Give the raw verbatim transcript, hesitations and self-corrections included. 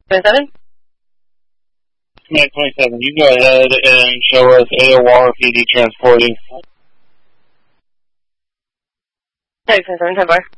twenty-seven? Command twenty-seven, you go ahead and show us A O R P D transporting. Sorry, twenty-seven, ten bar.